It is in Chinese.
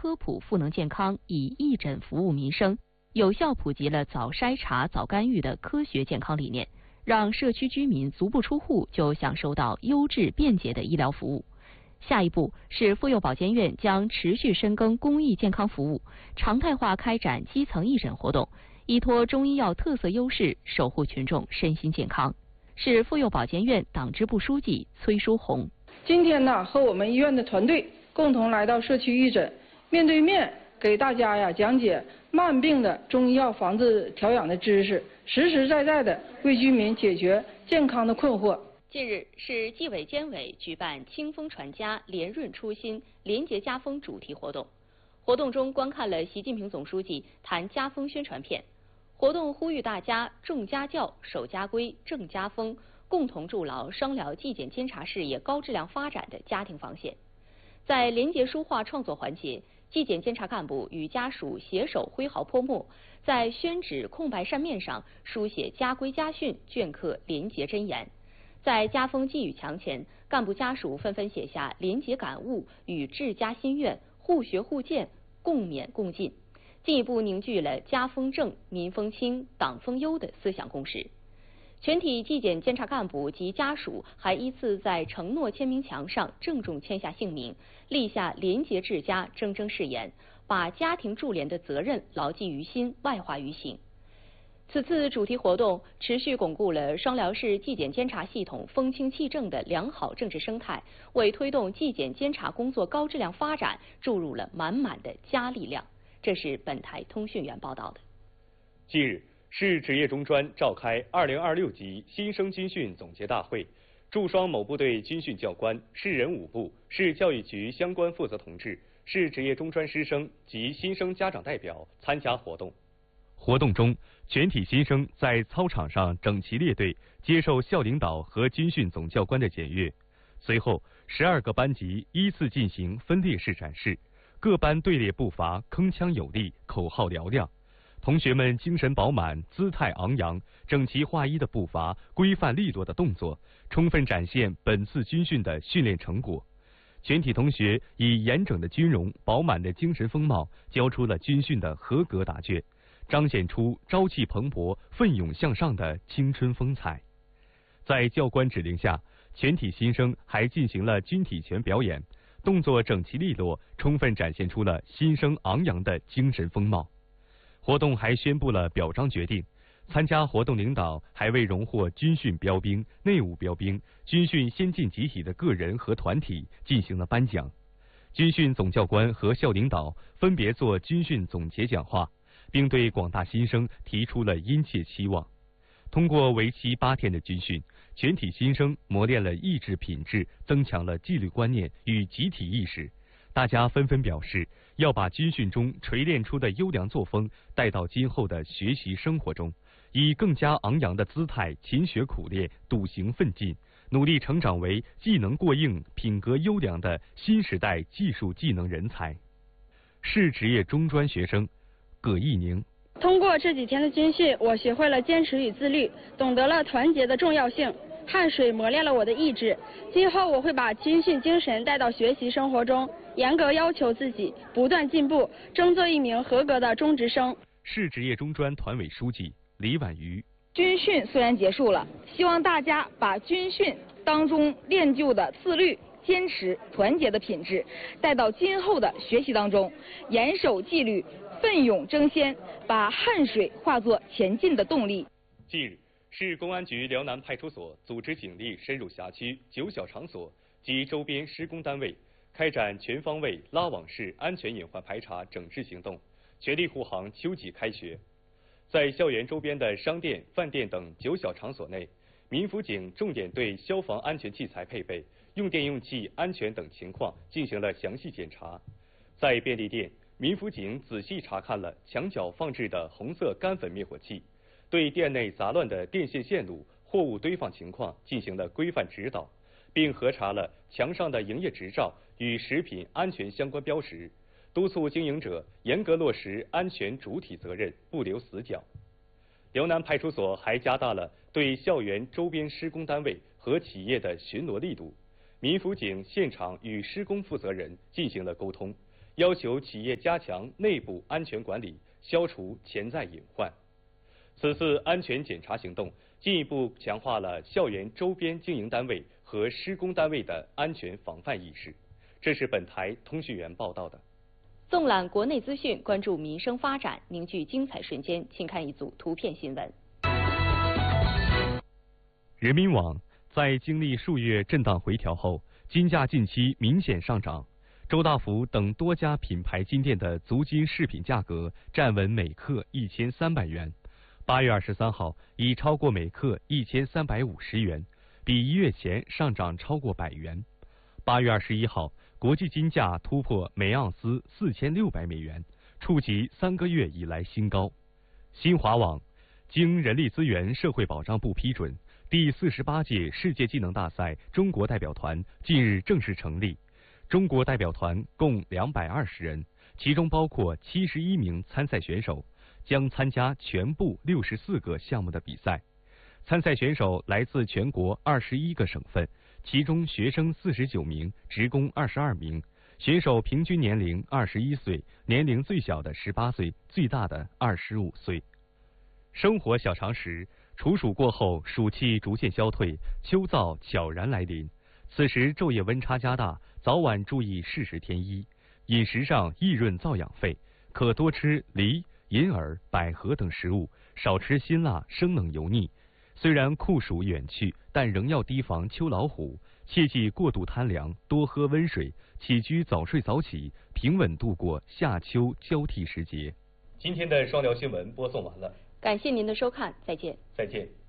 科普赋能健康，以义诊服务民生，有效普及了早筛查、早干预的科学健康理念，让社区居民足不出户就享受到优质便捷的医疗服务。下一步是妇幼保健院将持续深耕公益健康服务，常态化开展基层义诊活动，依托中医药特色优势，守护群众身心健康。是妇幼保健院党支部书记崔淑红。 今天呢，和我们医院的团队共同来到社区义诊，面对面给大家讲解慢病的中医药防治调养的知识，实实在在的为居民解决健康的困惑。 近日是纪委监委举办清风传家、连润初心、廉洁家风主题活动。活动中观看了习近平总书记谈家风宣传片。活动呼吁大家重家教、守家规、正家风，共同筑牢双辽纪检监察事业高质量发展的家庭防线。在廉洁书画创作环节，纪检监察干部与家属携手挥毫泼墨，在宣纸空白扇面上书写家规家训，镌刻廉洁箴言。在家风寄语墙前，干部家属纷纷写下廉洁感悟与治家心愿，互学互鉴，共勉共进，进一步凝聚了家风正、民风清、党风优的思想共识。全体纪检监察干部及家属还依次在承诺签名墙上郑重签下姓名，立下廉洁治家铮铮誓言，把家庭助廉的责任牢记于心，外化于行。此次主题活动持续巩固了双辽市纪检监察系统风清气正的良好政治生态，为推动纪检监察工作高质量发展注入了满满的家力量。这是本台通讯员报道的。 近日，市职业中专召开2026级新生军训总结大会，驻双某部队军训教官、市人武部、市教育局相关负责同志、市职业中专师生及新生家长代表参加活动。活动中，全体新生在操场上整齐列队，接受校领导和军训总教官的检阅。随后，12个班级依次进行分列式展示，各班队列步伐铿锵有力，口号嘹亮。同学们精神饱满，姿态昂扬，整齐划一的步伐，规范利落的动作，充分展现本次军训的训练成果。全体同学以严整的军容、饱满的精神风貌，交出了军训的合格答卷，彰显出朝气蓬勃、奋勇向上的青春风采。在教官指令下，全体新生还进行了军体拳表演，动作整齐利落，充分展现出了新生昂扬的精神风貌。活动还宣布了表彰决定，参加活动领导还为荣获军训标兵、内务标兵、军训先进集体的个人和团体进行了颁奖。军训总教官和校领导分别做军训总结讲话，并对广大新生提出了殷切期望。通过为期8天的军训，全体新生磨练了意志品质，增强了纪律观念与集体意识。大家纷纷表示，要把军训中锤炼出的优良作风带到今后的学习生活中，以更加昂扬的姿态勤学苦练、笃行奋进，努力成长为技能过硬、品格优良的新时代技术技能人才。市职业中专学生葛义宁： 通过这几天的军训，我学会了坚持与自律，懂得了团结的重要性。汗水磨练了我的意志，今后我会把军训精神带到学习生活中，严格要求自己，不断进步，争做一名合格的中职生。 市职业中专团委书记李婉瑜： 军训虽然结束了，希望大家把军训当中练就的自律、坚持、团结的品质带到今后的学习当中，严守纪律，奋勇争先，把汗水化作前进的动力。 近日，市公安局辽南派出所组织警力深入辖区9小场所及周边施工单位，开展全方位拉网式安全隐患排查整治行动，全力护航秋季开学。在校园周边的商店、饭店等9小场所内，民辅警重点对消防安全器材配备、用电用气安全等情况进行了详细检查。在便利店，民辅警仔细查看了墙角放置的红色干粉灭火器，对店内杂乱的电线线路、货物堆放情况进行了规范指导，并核查了墙上的营业执照与食品安全相关标识，督促经营者严格落实安全主体责任，不留死角。辽南派出所还加大了对校园周边施工单位和企业的巡逻力度，民辅警现场与施工负责人进行了沟通， 要求企业加强内部安全管理，消除潜在隐患。此次安全检查行动进一步强化了校园周边经营单位和施工单位的安全防范意识。这是本台通讯员报道的。 纵览国内资讯，关注民生发展，凝聚精彩瞬间，请看一组图片新闻。 人民网在经历数月震荡回调后，金价近期明显上涨。周大福等多家品牌金店的足金饰品价格站稳每克1300元，8月23号已超过每克1350元，比1月前上涨超过100元。8月21号，国际金价突破每盎司4600美元，触及3个月以来新高。新华网经人力资源社会保障部批准，第48届世界技能大赛中国代表团近日正式成立。中国代表团共220人，其中包括71名参赛选手，将参加全部64个项目的比赛。参赛选手来自全国21个省份，其中学生49名，职工22名。选手平均年龄21岁，年龄最小的18岁，最大的25岁。生活小常识：处暑过后，暑气逐渐消退，秋燥悄然来临。此时昼夜温差加大，早晚注意适时添衣。饮食上益润燥养肺，可多吃梨、银耳、百合等食物，少吃辛辣、生冷油腻。虽然酷暑远去，但仍要提防秋老虎，切忌过度贪凉，多喝温水，起居早睡早起，平稳度过夏秋交替时节。今天的双聊新闻播送完了， 感谢您的收看，再见。 再见。